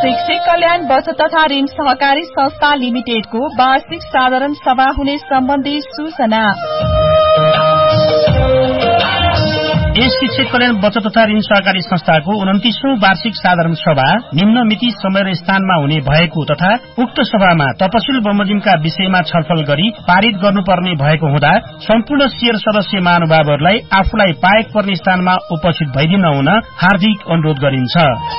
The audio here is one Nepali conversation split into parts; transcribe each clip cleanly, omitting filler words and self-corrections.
शिक्षक कल्याण बचत तथा ऋण सहकारी संस्था लिमिटेडको वार्षिक साधारण सभा हुने सम्बन्धी सूचना। यस शिक्षक कल्याण बचत तथा ऋण सहकारी संस्थाको 29औं वार्षिक साधारण सभा निम्न मिति समय र स्थानमा हुने भएको तथा उक्त सभामा तपसिल बमोजिमका विषयमा छलफल गरी पारित गर्नुपर्ने भएको हुँदा सम्पूर्ण शेयर सदस्य महानुभावहरूलाई आफूलाई पाएक पर्ने स्थानमा उपस्थित भइदिन हुन हार्दिक अनुरोध गरिन्छ।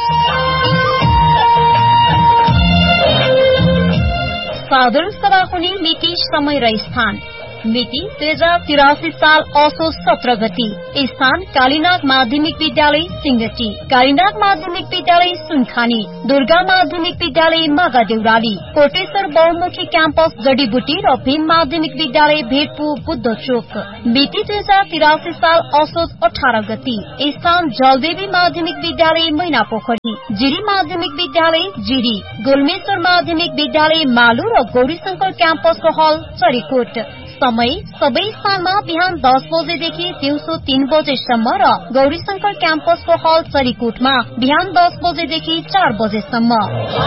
साधारण सभा हुने मिति समय र स्थान मिति 2083 साल असोज 17 गति। स्थान कालीनाग माध्यमिक विद्यालय सिंगटी, कालीनाग माध्यमिक विद्यालय सुनखानी, दुर्गा माध्यमिक विद्यालय मागादेउराली, कोटेश्वर बहुमुखी क्याम्पस जडीबुटी र भीम माध्यमिक विद्यालय भेटपु बुद्ध चोक। मिति 2083 साल असोज 18 गति। स्थान जलदेवी माध्यमिक विद्यालय मैनापोखरी, जिरी माध्यमिक विद्यालय जिरी, गोलमेश्वर माध्यमिक विद्यालय मालु र गौरीशंकर क्याम्पसको हल चरीकोट। समय सबै स्थानमा बिहान 10 बजेदेखि दिउँसो 3 बजेसम्म र गौरीशंकर क्याम्पसको हल चरीकोटमा बिहान 10 बजेदेखि 4 बजेसम्म।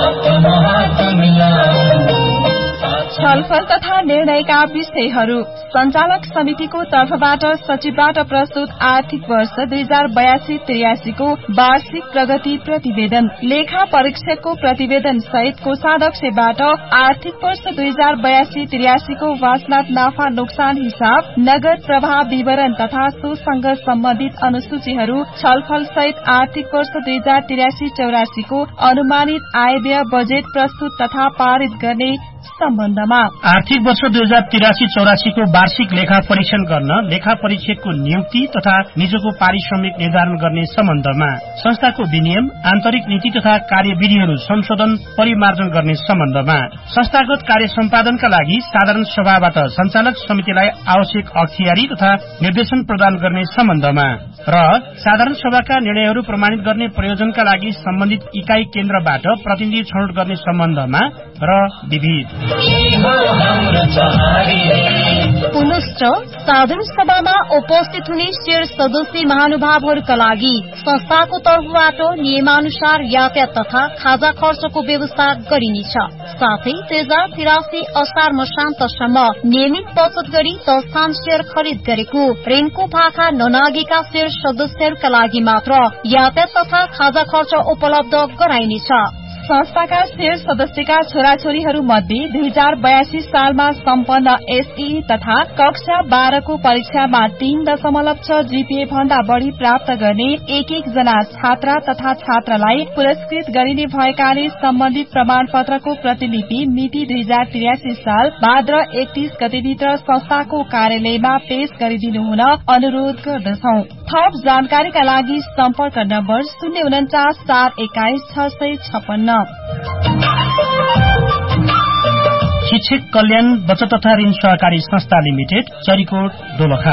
छलफल तथा निर्णयका विषयहरू सञ्चालक समितिको तर्फबाट सचिवबाट प्रस्तुत आर्थिक वर्ष 2082-83 को वार्षिक प्रगति प्रतिवेदन, लेखा परीक्षकको प्रतिवेदन सहित कोषाध्यक्षबाट आर्थिक वर्ष 2082-83 को वाचनात् नाफा नोक्सान हिसाब, नगद प्रवाह विवरण तथा सोसँग सम्बन्धित अनुसूचीहरू छलफल सहित आर्थिक वर्ष 2083-84 को अनुमानित आय व्यय बजेट प्रस्तुत तथा पारित गर्ने सम्बन्धमा। आर्थिक वर्ष 2083-84 को वार्षिक लेखा परीक्षण गर्न लेखा परीक्षकको नियुक्ति तथा निजको पारिश्रमिक निर्धारण गर्ने सम्बन्धमा। संस्थाको विनियम, आन्तरिक नीति तथा कार्यविधिहरू संशोधन परिमार्जन गर्ने सम्बन्धमा। संस्थागत कार्य सम्पादनका लागि साधारण सभाबाट सञ्चालक समितिलाई आवश्यक अख्तियारी तथा निर्देशन प्रदान गर्ने सम्बन्धमा र साधारण सभाका निर्णयहरू प्रमाणित गर्ने प्रयोजनका लागि सम्बन्धित इकाई केन्द्रबाट प्रतिनिधि छनौट गर्ने सम्बन्धमा र विविध। पुनश्च साधारण सभामा उपस्थित हुने शेयर सदस्य महानुभावहरूका लागि संस्थाको तर्फबाट नियमानुसार यातायात तथा खाजा खर्चको व्यवस्था गरिनेछ। साथै 2083 असार मसान्तसम्म नियमित बचत गरी 10 स्थान शेयर खरिद गरेको ऋणको भाका ननागेका शेयर सदस्यहरूका लागि मात्र यातायात तथा खाजा खर्च उपलब्ध गराइनेछ। संस्थाका शेयर सदस्यका छोराछोरीहरू मध्ये 2082 सालमा सम्पन्न एसई तथा कक्षा 12 को परीक्षामा 3.6 जीपीए भन्दा बढ़ी प्राप्त गर्ने एक जना छात्रा तथा छात्रालाई पुरस्कृत गरिने भएकाले सम्बन्धित प्रमाण पत्रको प्रतिलिपि मिति 2083 साल भाद्र 31 गतेभित्र संस्थाको कार्यालयमा पेश गरिदिनु हुन अनुरोध गर्दछौं। थप जानकारीका लागि सम्पर्क नम्बर 049 421 656। शिक्षक कल्याण बचत तथा ऋण सहकारी संस्था लिमिटेड, चरीकोट, दोलखा।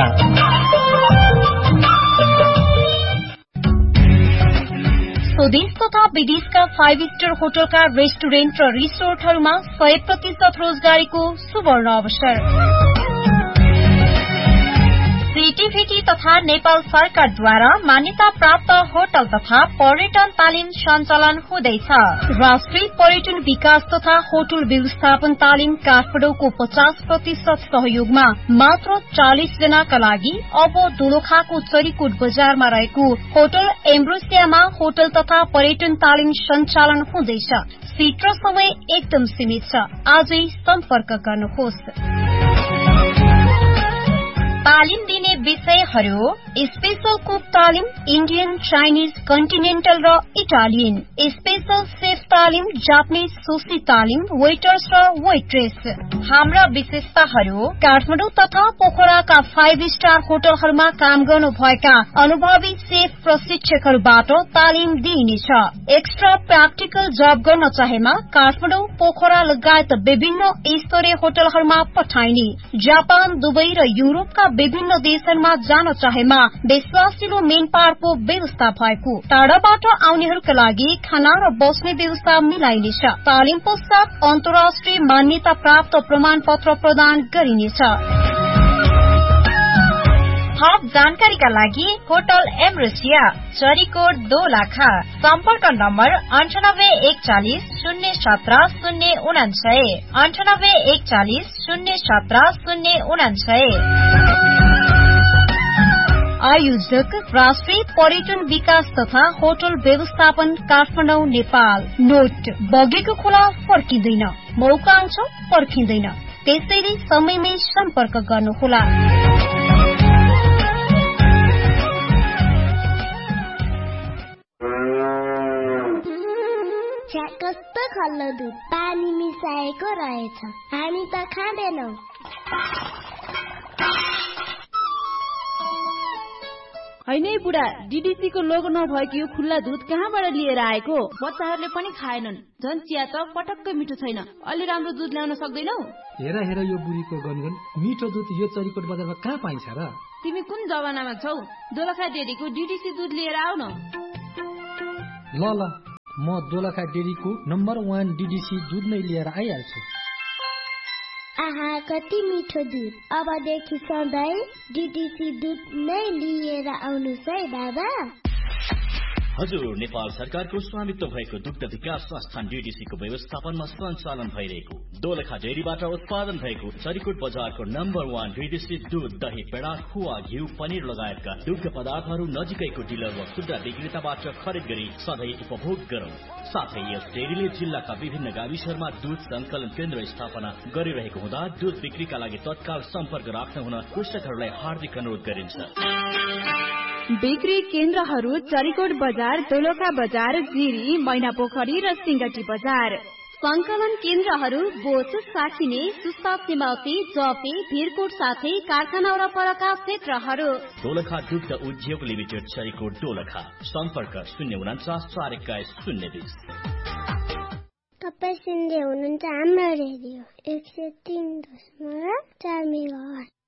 स्वदेश तथा विदेशका 5 स्टार होटलका रेस्टुरेन्ट र रिसोर्टहरूमा 100% रोजगारीको सुवर्ण अवसर। सीटीभीटी तथा नेपाल सरकारद्वारा मान्यता प्राप्त होटल तथा पर्यटन तालिम सञ्चालन हुँदैछ। राष्ट्रिय पर्यटन विकास तथा होटल व्यवस्थापन तालिम काठमाडौँको 50% सहयोगमा मात्र 40 जनाका लागि अब दोलखाको चरीकोट बजारमा रहेको होटल एम्ब्रोसियामा होटल तथा पर्यटन तालिम सञ्चालन हुँदैछ। सीट र समय एकदम सीमित छ। आजै सम्पर्क गर्नुहोस्। तालिम दिने विषयहरू स्पेशल कुक तालिम, इन्डियन, चाइनिज, कन्टिनेन्टल र इटालियन, स्पेशल सेफ तालिम, जापानिज सुशी तालिम, वेटर्स र वेट्रेस। हाम्रा विशेषताहरू काठमाडौँ तथा पोखराका 5 स्टार होटलहरूमा काम गर्नुभएका अनुभवी सेफ प्रशिक्षकहरूबाट तालिम दिइनेछ। एक्स्ट्रा प्र्याक्टिकल जब गर्न चाहेमा काठमाडौँ, पोखरा लगायत विभिन्न स्तरीय होटलहरूमा पठाइने। जापान, दुबई र युरोपका विभिन्न देशहरूमा जान चाहेमा विश्वासिलो मेन पावरको व्यवस्था भएको। टाढाबाट आउनेहरूका लागि खाना र बस्ने व्यवस्था मिलाइनेछ। तालिम पश्चात अन्तर्राष्ट्रिय मान्यता प्राप्त प्रमाण पत्र प्रदान गरिनेछ। थप जानकारीका लागि होटल एमरेसिया चरीकोट दोलखा सम्पर्क नम्बर 9841 017 099 9841 017 099। आयोजक राष्ट्रिय पर्यटन विकास तथा होटल व्यवस्थापन काठमाडौँ नेपाल। नोट, बगेको खोला फर्किँदैन, मौका आउँछ पर्खिँदैन, त्यसैले समयमै सम्पर्क गर्नुहोला। कस्तो खल्लो दुध पानी मिसाएको रहेछ, हामी त खाँदैनौ। हैन बुढा, डीडीसी को लोगो नभएको यो खुल्ला दूध कहाँबाट लिएर आएको? बच्चाहरूले पनि खाएनन्, झन् चिया त पटक्कै मिठो छैन। अलि राम्रो दूध ल्याउन सक्दैनौ? हेर हेर यो बुढीको गनगन, मिठो दूध यो चरीकोट बजारमा कहाँ पाइन्छ र? तिमी कुन जमानामा छौ? दोलखा डेरीको डीडीसी दूध लिएर आउ न। ल म दोलखा डेरीको नम्बर 1 डीडीसी दूध नै लिएर आइहाल्छु। आहा, कति मिठो दूध। अबदेखि सधैँ डीडीसी दूध नै लिएर आउनुस् है बाबा। हजुर, नेपाल सरकारको स्वामित्व भएको दुग्ध विकास संस्थान डीडीसी को व्यवस्थापनमा सञ्चालन भइरहेको दोलखा डेरीबाट उत्पादन भएको चरीकोट बजारको नम्बर 1 डीडीसी दूध, दही, पेडा, खुवा, घिउ, पनिर लगायतका दुग्ध पदार्थहरू नजिकैको डिलर वा खुद्रा विक्रेताबाट खरिद गरी सधैँ उपभोग गरौँ। साथै यस डेरीले जिल्लाका विभिन्न गाविसहरूमा दूध संकलन केन्द्र स्थापना गरिरहेको हुँदा दूध बिक्रीका लागि तत्काल सम्पर्क राख्न हुन कृषकहरूलाई हार्दिक अनुरोध गरिन्छ। बिक्री केन्द्रहरू चरीकोट बजार, दोलखा बजार, जिरी, मैनापोखरी र सिंगटी बजार। संकलन केन्द्रहरू बोच, साखिने, सुस्ता, सिमौती, जफे, भिरकोट साथै कारखाना वरपरका क्षेत्रहरू। दोलखा दुग्ध उद्योग लिमिटेड चरीकोट दोलखा। सम्पर्क 049 421 020। तपाईँ सुन्दै हुनुहुन्छ हाम्रो रेडियो 103.4 मेगाहर्ज।